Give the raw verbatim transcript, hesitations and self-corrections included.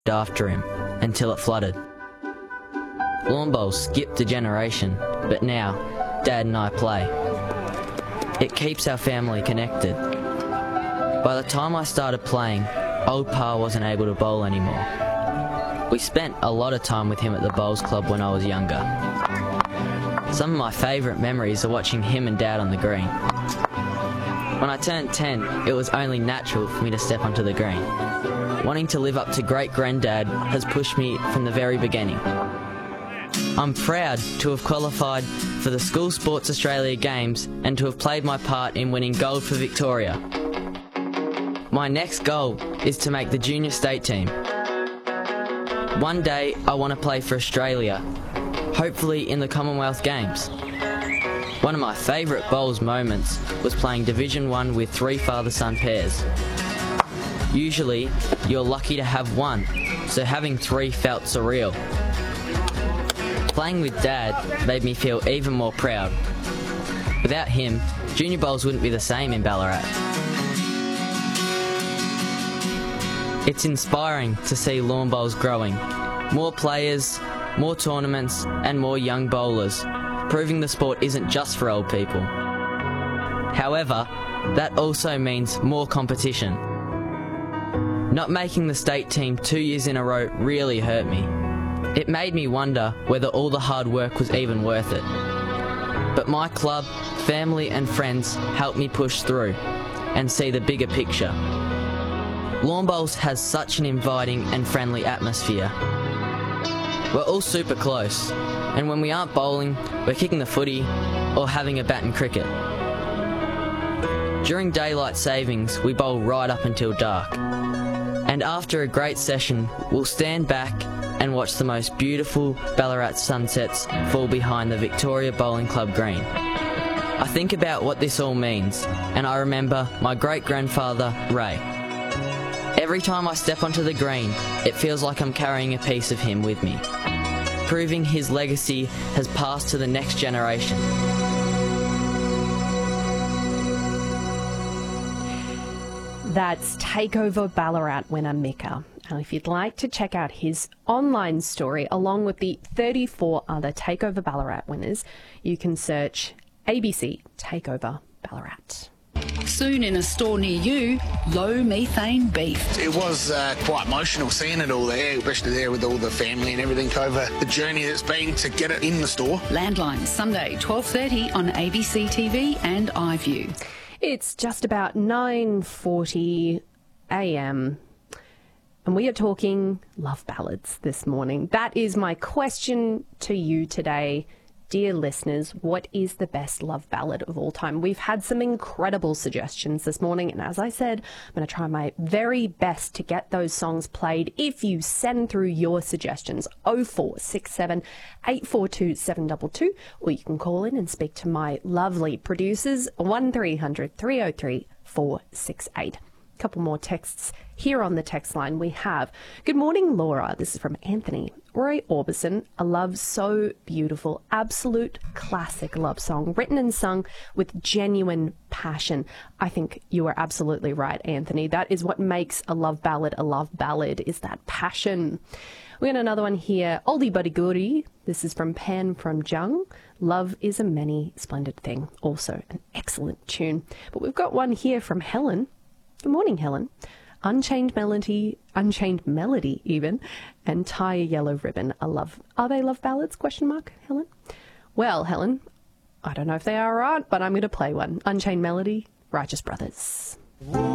after him until it flooded. Lawn bowls skipped a generation, but now Dad and I play. It keeps our family connected. By the time I started playing, old Pa wasn't able to bowl anymore. We spent a lot of time with him at the bowls club when I was younger. Some of my favourite memories are watching him and Dad on the green. When I turned ten, it was only natural for me to step onto the green. Wanting to live up to great granddad has pushed me from the very beginning. I'm proud to have qualified for the School Sports Australia Games and to have played my part in winning gold for Victoria. My next goal is to make the junior state team. One day I want to play for Australia, hopefully in the Commonwealth Games. One of my favourite bowls moments was playing Division one with three father-son pairs. Usually, you're lucky to have one, so having three felt surreal. Playing with Dad made me feel even more proud. Without him, junior bowls wouldn't be the same in Ballarat. It's inspiring to see lawn bowls growing. More players, more tournaments, and more young bowlers, proving the sport isn't just for old people. However, that also means more competition. Not making the state team two years in a row really hurt me. It made me wonder whether all the hard work was even worth it. But my club, family and friends helped me push through and see the bigger picture. Lawn bowls has such an inviting and friendly atmosphere. We're all super close, and when we aren't bowling, we're kicking the footy or having a bat in cricket. During daylight savings, we bowl right up until dark. And after a great session, we'll stand back and watch the most beautiful Ballarat sunsets fall behind the Victoria Bowling Club green. I think about what this all means, and I remember my great-grandfather, Ray. Every time I step onto the green, it feels like I'm carrying a piece of him with me, proving his legacy has passed to the next generation. That's Takeover Ballarat winner Mika. And if you'd like to check out his online story along with the thirty-four other Takeover Ballarat winners, you can search A B C Takeover Ballarat. Soon in a store near you, low methane beef. It was uh, quite emotional seeing it all there, especially there with all the family and everything over the journey that's been to get it in the store. Landline, Sunday, twelve thirty on A B C T V and iView. It's just about nine forty a m and we are talking love ballads this morning. That is my question to you today. Dear listeners, what is the best love ballad of all time? We've had some incredible suggestions this morning, and as I said, I'm going to try my very best to get those songs played if you send through your suggestions. oh four six seven, eight four two, seven two two, or you can call in and speak to my lovely producers, one three hundred, three oh three, four six eight. Couple more texts here on the text line. We have, good morning, Laura. This is from Anthony. Roy Orbison, a love so beautiful, absolute classic love song, written and sung with genuine passion. I think you are absolutely right, Anthony. That is what makes a love ballad a love ballad, is that passion. We got another one here, Oldie Buddy Goodie. This is from Pan from Jung. Love is a many splendid thing. Also an excellent tune. But we've got one here from Helen. Good morning, Helen. Unchained Melody, Unchained Melody even, and Tie a Yellow Ribbon. I love. Are they love ballads? Question mark, Helen. Well, Helen, I don't know if they are or aren't, but I'm going to play one. Unchained Melody, Righteous Brothers.